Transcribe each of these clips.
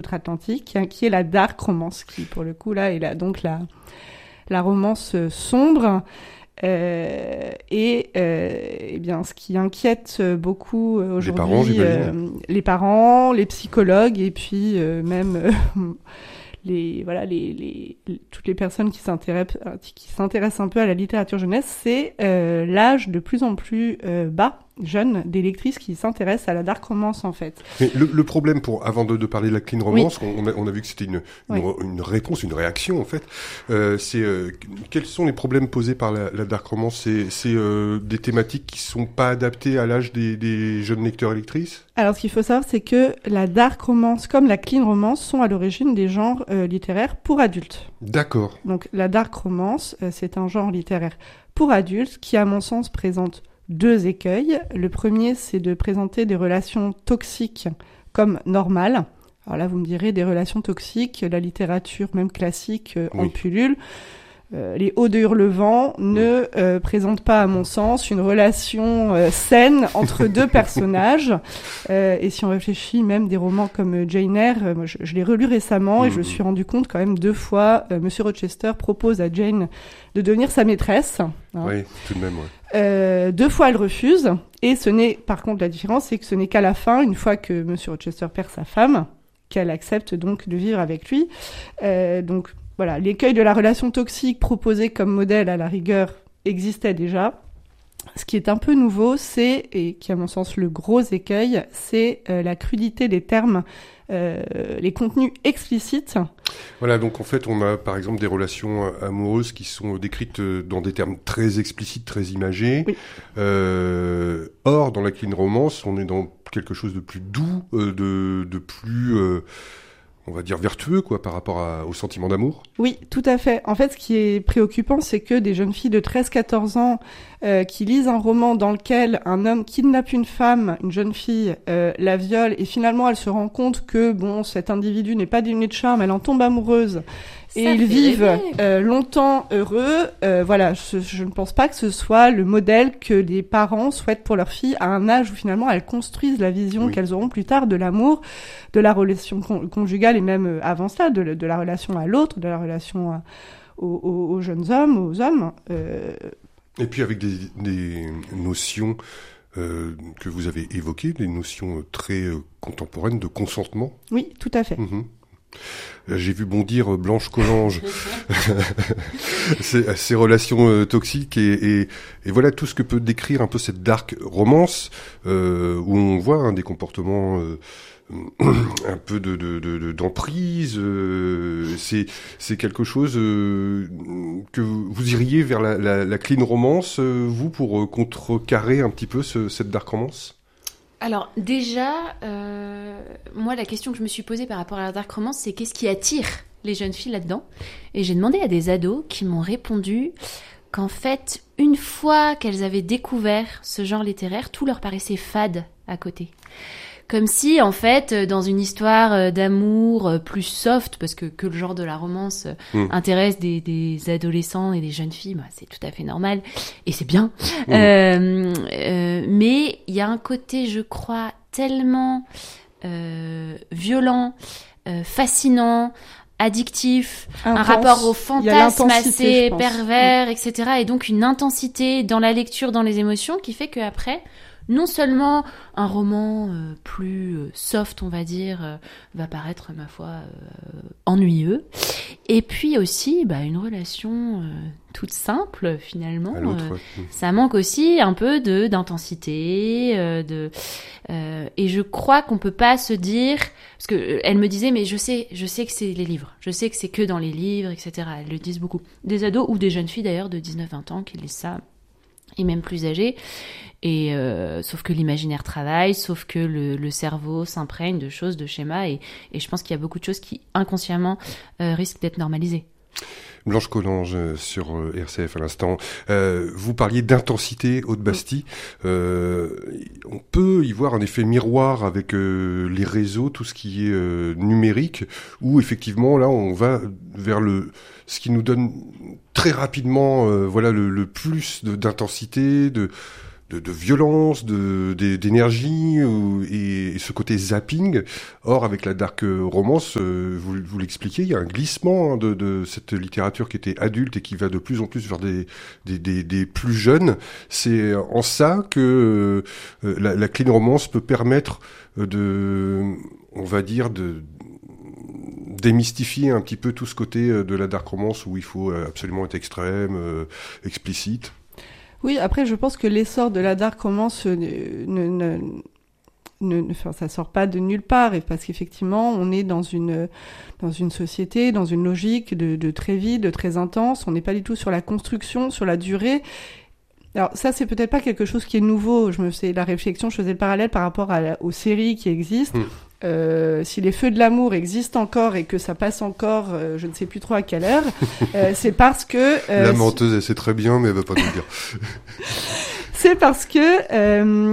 outre-Atlantique, qui est la dark romance, qui pour le coup là est la romance sombre. Et bien, ce qui inquiète beaucoup aujourd'hui les parents, les psychologues et puis même toutes les personnes qui s'intéressent un peu à la littérature jeunesse, c'est l'âge de plus en plus bas, jeune, des lectrices qui s'intéressent à la dark romance en fait. Mais le problème, avant de parler de la clean romance, on a vu que c'était une réponse, une réaction en fait. Quels sont les problèmes posés par la dark romance? C'est des thématiques qui sont pas adaptées à l'âge des jeunes lecteurs et lectrices? Alors ce qu'il faut savoir, c'est que la dark romance comme la clean romance sont à l'origine des genres littéraires pour adultes. D'accord. Donc la dark romance, c'est un genre littéraire pour adultes qui, à mon sens, présente 2 écueils. Le premier, c'est de présenter des relations toxiques comme normales. Alors là, vous me direz, des relations toxiques, la littérature même classique en pullule. Les Odes de Hurlevent ne présentent pas, à mon sens, une relation saine entre 2 personnages. Et si on réfléchit, même des romans comme Jane Eyre, moi je l'ai relu récemment et je me suis rendu compte quand même 2 fois, Monsieur Rochester propose à Jane de devenir sa maîtresse. Oui, tout de même, ouais. 2 fois elle refuse. Et par contre, la différence, c'est que ce n'est qu'à la fin, une fois que Monsieur Rochester perd sa femme, qu'elle accepte donc de vivre avec lui. Donc, voilà, l'écueil de la relation toxique proposée comme modèle à la rigueur existait déjà. Ce qui est un peu nouveau, et qui est à mon sens le gros écueil, c'est la crudité des termes, les contenus explicites. Voilà, donc en fait, on a par exemple des relations amoureuses qui sont décrites dans des termes très explicites, très imagés. Oui. Or, dans la clean romance, on est dans quelque chose de plus doux, de plus... on va dire vertueux, quoi, par rapport au sentiment d'amour. Oui, tout à fait. En fait, ce qui est préoccupant, c'est que des jeunes filles de 13-14 ans qui lisent un roman dans lequel un homme kidnappe une femme, une jeune fille, la viole, et finalement, elle se rend compte que, cet individu n'est pas dénué de charme, elle en tombe amoureuse, et ils vivent longtemps heureux. Voilà, je ne pense pas que ce soit le modèle que les parents souhaitent pour leur fille à un âge où finalement elles construisent la vision qu'elles auront plus tard de l'amour, de la relation conjugale et même avant cela, de la relation à l'autre, de la relation aux jeunes hommes, aux hommes. Et puis avec des notions que vous avez évoquées, des notions très contemporaines de consentement. Oui, tout à fait. Mmh. J'ai vu bondir Blanche Collange, ces relations toxiques et voilà tout ce que peut décrire un peu cette dark romance où on voit des comportements un peu d'emprise. C'est quelque chose que vous iriez vers la clean romance, vous, pour contrecarrer un petit peu cette dark romance? Alors déjà, moi la question que je me suis posée par rapport à la dark romance, c'est qu'est-ce qui attire les jeunes filles là-dedans? Et j'ai demandé à des ados qui m'ont répondu qu'en fait, une fois qu'elles avaient découvert ce genre littéraire, tout leur paraissait fade à côté. Comme si, en fait, dans une histoire d'amour plus soft, parce que le genre de la romance intéresse des adolescents et des jeunes filles, c'est tout à fait normal, et c'est bien. Mais il y a un côté, je crois, tellement violent, fascinant, addictif, un rapport au fantasme assez pervers, etc. Et donc une intensité dans la lecture, dans les émotions, qui fait qu'après... Non seulement un roman plus soft, on va dire, va paraître, ma foi, ennuyeux, et puis aussi une relation toute simple, finalement. Ça manque aussi un peu d'intensité, et je crois qu'on peut pas se dire... Parce que elle me disait, mais je sais que c'est les livres, je sais que c'est que dans les livres, etc. Elles le disent beaucoup. Des ados ou des jeunes filles, d'ailleurs, de 19-20 ans qui lisent ça, et même plus âgées. Et sauf que l'imaginaire travaille, sauf que le cerveau s'imprègne de choses, de schémas, et je pense qu'il y a beaucoup de choses qui inconsciemment risquent d'être normalisées. Blanche Collange sur RCF à l'instant. Vous parliez d'intensité Haute-Bastille. On peut y voir un effet miroir avec les réseaux, tout ce qui est numérique, où effectivement là on va vers ce qui nous donne très rapidement le plus d'intensité, de violence, d'énergie et ce côté zapping. Or, avec la dark romance, vous l'expliquez, il y a un glissement de cette littérature qui était adulte et qui va de plus en plus vers des plus jeunes. C'est en ça que la clean romance peut permettre on va dire, démystifier un petit peu tout ce côté de la dark romance où il faut absolument être extrême, explicite. Oui, après, je pense que l'essor de la dark romance ça sort pas de nulle part, et parce qu'effectivement, on est dans une société, dans une logique de très vite, de très intense. On n'est pas du tout sur la construction, sur la durée. Alors ça, c'est peut-être pas quelque chose qui est nouveau. Je faisais le parallèle par rapport aux séries qui existent. Si les Feux de l'amour existent encore et que ça passe encore, je ne sais plus trop à quelle heure, c'est parce que... la menteuse, elle sait très bien, mais elle va pas nous le dire. C'est parce que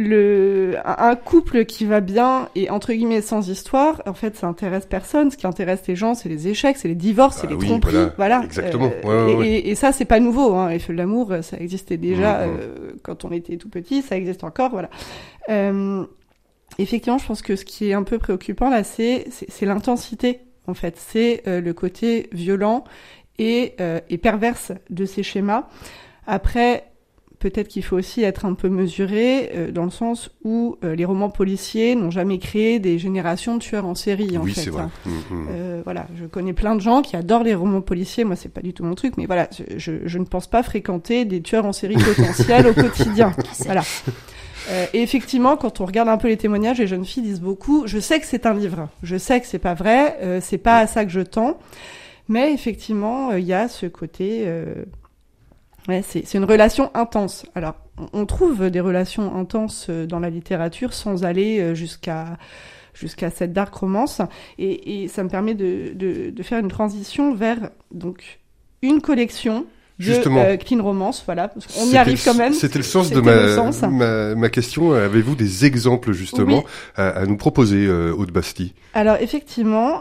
un couple qui va bien et entre guillemets sans histoire, en fait, ça intéresse personne. Ce qui intéresse les gens, c'est les échecs, c'est les divorces, c'est les tromperies. Voilà. Exactement. Et ça, c'est pas nouveau. Hein. Les Feux de l'amour, ça existait déjà quand on était tout petit, ça existe encore. Voilà. Effectivement, je pense que ce qui est un peu préoccupant là, c'est l'intensité. En fait, c'est le côté violent et perverse de ces schémas. Après, peut-être qu'il faut aussi être un peu mesuré dans le sens où les romans policiers n'ont jamais créé des générations de tueurs en série. Oui, c'est vrai. Voilà, je connais plein de gens qui adorent les romans policiers. Moi, c'est pas du tout mon truc, mais voilà, je ne pense pas fréquenter des tueurs en série potentiels au quotidien. Voilà. Et effectivement, quand on regarde un peu les témoignages, les jeunes filles disent beaucoup « Je sais que c'est un livre, je sais que c'est pas vrai, c'est pas à ça que je tends. » Mais effectivement, il y a ce côté... c'est une relation intense. Alors, on trouve des relations intenses dans la littérature sans aller jusqu'à cette dark romance. Et ça me permet de faire une transition vers donc une collection... clean romance, voilà. On y arrive quand même. C'était le sens de ma question. Avez-vous des exemples, justement, à nous proposer, Aude Bastille? Alors, effectivement,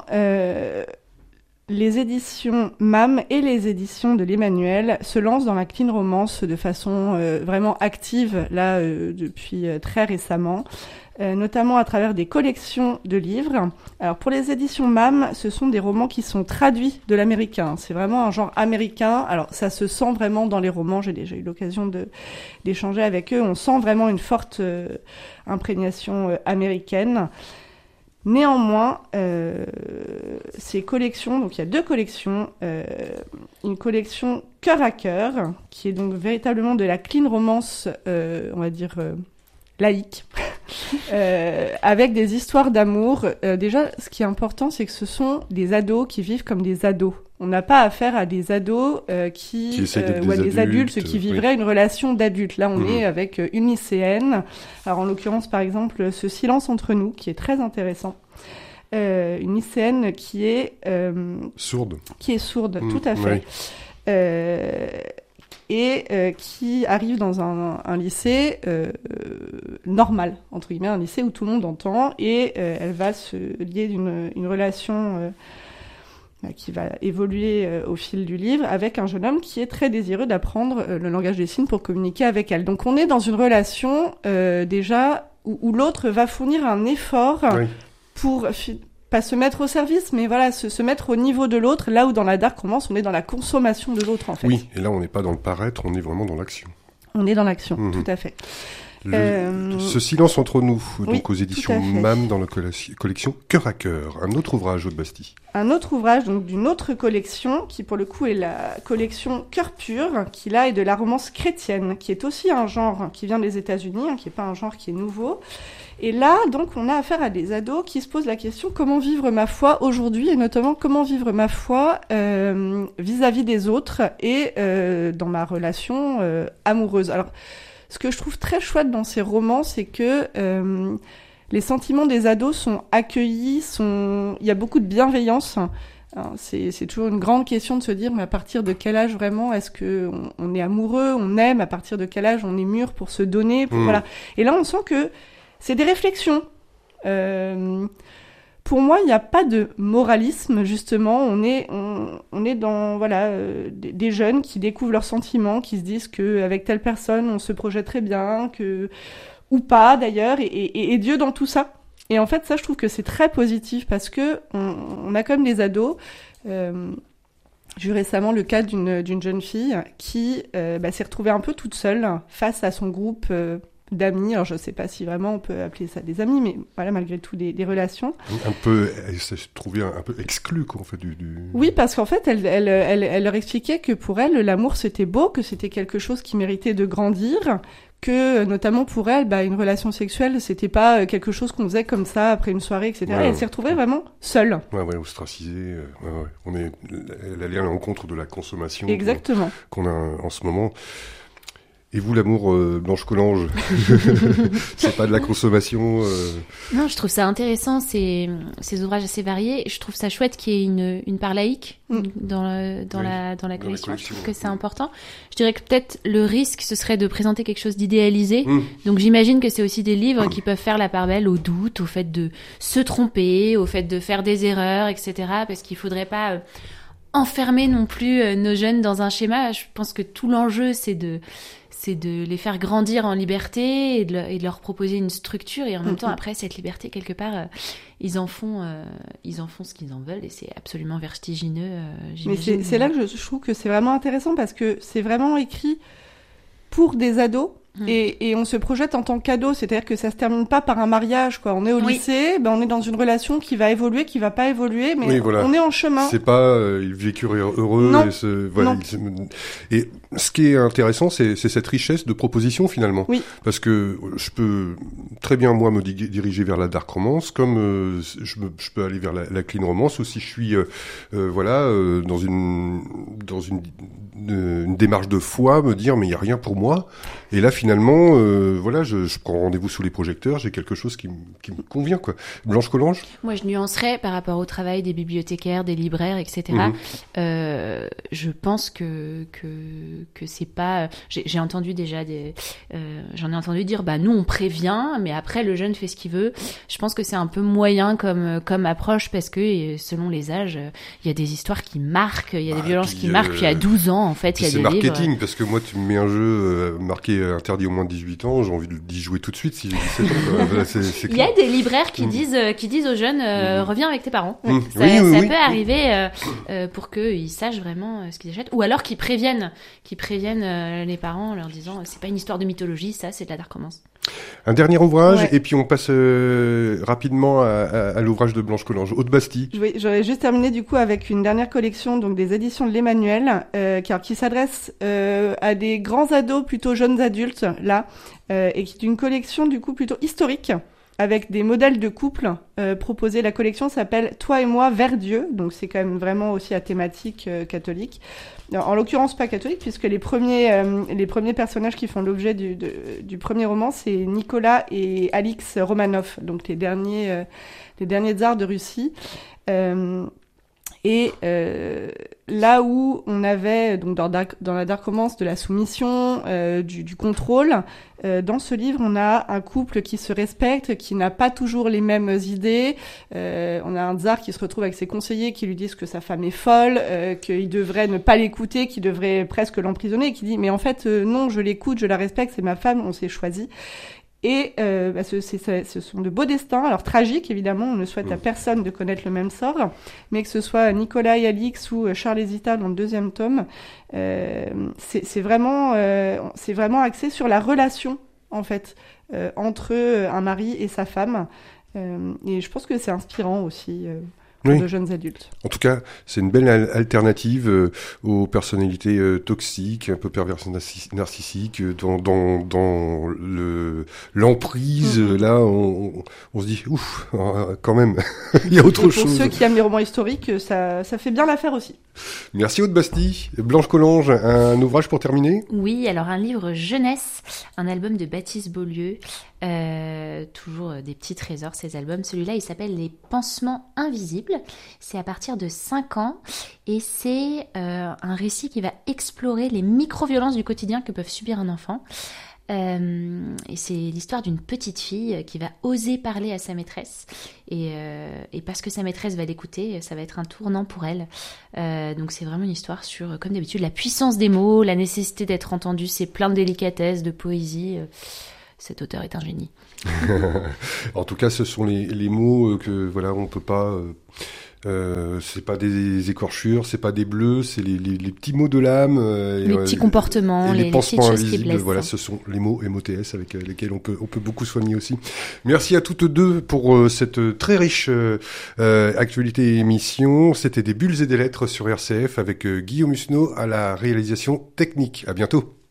les éditions MAM et les éditions de l'Emmanuel se lancent dans la clean romance de façon vraiment active, là, depuis très récemment. Notamment à travers des collections de livres. Alors pour les éditions MAM, ce sont des romans qui sont traduits de l'américain. C'est vraiment un genre américain. Alors ça se sent vraiment dans les romans. J'ai déjà eu l'occasion d'échanger avec eux. On sent vraiment une forte imprégnation américaine. Néanmoins, ces collections, donc il y a 2 collections, une collection cœur à cœur, qui est donc véritablement de la clean romance, on va dire laïque, avec des histoires d'amour. Déjà, ce qui est important, c'est que ce sont des ados qui vivent comme des ados. On n'a pas affaire à des ados ou à des adultes qui vivraient une relation d'adulte. Là, on est avec une lycéenne. Alors, en l'occurrence, par exemple, Ce silence entre nous, qui est très intéressant. Une lycéenne qui est... sourde. Qui est sourde, tout à fait. Et qui arrive dans un lycée normal, entre guillemets, un lycée où tout le monde entend, et elle va se lier d'une relation qui va évoluer au fil du livre avec un jeune homme qui est très désireux d'apprendre le langage des signes pour communiquer avec elle. Donc on est dans une relation déjà où l'autre va fournir un effort pour... pas se mettre au service, mais voilà, se mettre au niveau de l'autre, là où dans la dark romance, on est dans la consommation de l'autre, en fait. Oui, et là, on n'est pas dans le paraître, on est vraiment dans l'action. On est dans l'action, tout à fait. Ce silence entre nous, donc aux éditions MAM dans la collection Cœur à cœur. Un autre ouvrage, Aude Bastille. Un autre ouvrage donc d'une autre collection qui pour le coup est la collection Cœur pur, qui là est de la romance chrétienne, qui est aussi un genre qui vient des États-Unis, qui est pas un genre qui est nouveau. Et là donc on a affaire à des ados qui se posent la question comment vivre ma foi aujourd'hui, et notamment comment vivre ma foi vis-à-vis des autres et dans ma relation amoureuse. Alors ce que je trouve très chouette dans ces romans, c'est que les sentiments des ados sont accueillis, il y a beaucoup de bienveillance. Alors, c'est toujours une grande question de se dire, mais à partir de quel âge vraiment est-ce que on est amoureux, on aime, à partir de quel âge on est mûr pour se donner, voilà. Et là, on sent que c'est des réflexions. pour moi, il n'y a pas de moralisme, justement. On est dans des jeunes qui découvrent leurs sentiments, qui se disent qu'avec telle personne, on se projette très bien, ou pas d'ailleurs, et Dieu dans tout ça. Et en fait, ça, je trouve que c'est très positif parce que on a comme des ados. J'ai eu récemment le cas d'une jeune fille qui s'est retrouvée un peu toute seule face à son groupe d'amis. Alors, je ne sais pas si vraiment on peut appeler ça des amis, mais voilà, malgré tout, des relations. Elle s'est trouvée un peu exclue, quoi, en fait, du... Oui, parce qu'en fait, elle leur expliquait que pour elle, l'amour, c'était beau, que c'était quelque chose qui méritait de grandir, que, notamment pour elle, une relation sexuelle, c'était pas quelque chose qu'on faisait comme ça, après une soirée, etc. Ouais, elle s'est retrouvée vraiment seule. Ouais, ostracisée. Elle allait à l'encontre de la consommation. Exactement. Qu'on a en ce moment. Et vous, l'amour, Blanche Collange, c'est pas de la consommation Non, je trouve ça intéressant, ces ouvrages assez variés. Je trouve ça chouette qu'il y ait une part laïque dans la collection. Je trouve que c'est important. Je dirais que peut-être le risque, ce serait de présenter quelque chose d'idéalisé. Donc j'imagine que c'est aussi des livres qui peuvent faire la part belle au doute, au fait de se tromper, au fait de faire des erreurs, etc. Parce qu'il faudrait pas enfermer non plus nos jeunes dans un schéma. Je pense que tout l'enjeu, c'est de les faire grandir en liberté et de leur proposer une structure, et en même temps, après, cette liberté, quelque part, ils en font ce qu'ils en veulent, et c'est absolument vertigineux, j'imagine. Mais c'est là que je trouve que c'est vraiment intéressant, parce que c'est vraiment écrit pour des ados. Et on se projette en tant qu'ado, c'est-à-dire que ça se termine pas par un mariage, quoi. On est au lycée, on est dans une relation qui va évoluer, qui va pas évoluer, mais on est en chemin. C'est pas ils vécurent heureux. Non. Et ce qui est intéressant, c'est cette richesse de propositions finalement. Oui. Parce que je peux très bien moi me diriger vers la dark romance, comme je peux aller vers la clean romance, ou si je suis dans une démarche de foi, me dire mais il y a rien pour moi. Et là finalement, je prends rendez-vous sous les projecteurs, j'ai quelque chose qui me convient, quoi. Blanche Collange ? Moi, je nuancerais par rapport au travail des bibliothécaires, des libraires, etc. Je pense que c'est pas. J'ai entendu déjà j'en ai entendu dire, nous on prévient, mais après le jeune fait ce qu'il veut. Je pense que c'est un peu moyen comme approche, parce que selon les âges, il y a des histoires qui marquent, il y a des violences qui marquent. Puis il y a 12 ans, en fait, il y a des livres. C'est marketing, parce que moi, tu me mets un jeu marqué interdit au moins de 18 ans, j'ai envie d'y jouer tout de suite si j'ai 17 ans. Il y a des libraires qui disent aux jeunes, reviens avec tes parents. Ça peut arriver pour qu'ils sachent vraiment ce qu'ils achètent, ou alors qu'ils préviennent les parents en leur disant, c'est pas une histoire de mythologie, ça, c'est de la dark romance. Un dernier ouvrage, et puis on passe rapidement à l'ouvrage de Blanche Collange, Aude Bastille. J'aurais juste terminé du coup avec une dernière collection, donc des éditions de l'Emmanuel, qui s'adresse à des grands ados, plutôt jeunes adultes, là, et qui est une collection du coup plutôt historique, avec des modèles de couple proposés. La collection s'appelle « Toi et moi vers Dieu », donc c'est quand même vraiment aussi à thématique catholique. En l'occurrence pas catholique, puisque les premiers personnages qui font l'objet du premier roman, c'est Nicolas et Alix Romanov, donc les derniers tsars de Russie. Et là où on avait donc dans la dark romance de la soumission, du contrôle, dans ce livre on a un couple qui se respecte, qui n'a pas toujours les mêmes idées. On a un tsar qui se retrouve avec ses conseillers qui lui disent que sa femme est folle, qu'il devrait ne pas l'écouter, qu'il devrait presque l'emprisonner, et qui dit mais en fait non, je l'écoute, je la respecte, c'est ma femme, on s'est choisi. Et ce sont de beaux destins, alors tragiques évidemment, on ne souhaite à personne de connaître le même sort, mais que ce soit Nicolas et Alix ou Charles et Zita dans le 2e tome, c'est vraiment axé sur la relation en fait entre un mari et sa femme, et je pense que c'est inspirant aussi. De jeunes adultes. En tout cas, c'est une belle alternative aux personnalités toxiques, un peu perverses, narcissiques, dans l'emprise. Là, on se dit, ouf, quand même, il y a autre chose. Pour ceux qui aiment les romans historiques, ça fait bien l'affaire aussi. Merci Aude Bastille. Blanche Collange, un ouvrage pour terminer ? Oui, alors un livre jeunesse, un album de Baptiste Beaulieu. Toujours des petits trésors, ces albums. Celui-là, il s'appelle Les Pansements Invisibles. C'est à partir de 5 ans et c'est un récit qui va explorer les micro-violences du quotidien que peuvent subir un enfant. Et c'est l'histoire d'une petite fille qui va oser parler à sa maîtresse. Et parce que sa maîtresse va l'écouter, ça va être un tournant pour elle. Donc c'est vraiment une histoire sur, comme d'habitude, la puissance des mots, la nécessité d'être entendu. C'est plein de délicatesse, de poésie. Cet auteur est un génie. En tout cas, ce sont les mots que voilà, on peut pas. C'est pas des écorchures, c'est pas des bleus, c'est les petits mots de l'âme, les petits comportements, les petites choses qui blessent. Voilà, ce sont les mots MOTS avec lesquels on peut beaucoup soigner aussi. Merci à toutes deux pour cette très riche actualité et émission. C'était des bulles et des lettres sur RCF avec Guillaume Husneau à la réalisation technique. À bientôt.